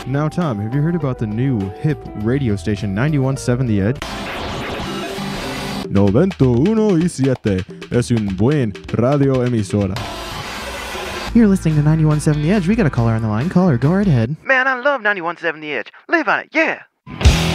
Now, Tom, have you heard about the new hip radio station 91.7 The Edge? 91.7 es un buen radio emisora. You're listening to 91.7 The Edge. We got a caller on the line. Caller, go right ahead. Man, I love 91.7 The Edge. Live on it, yeah.